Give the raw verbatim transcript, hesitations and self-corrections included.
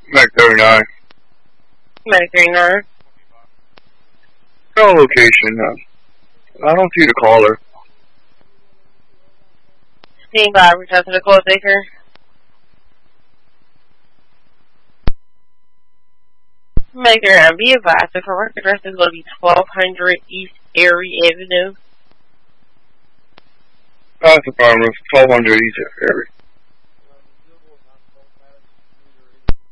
Mac thirty-nine. Mac thirty-nine. No location. Uh, I don't see the caller. Stand by. Reach out to the call taker. Mac thirty-nine. Be advised, the correct address is going to be twelve hundred East Erie Avenue. That's the problem. twelve hundred East Erie.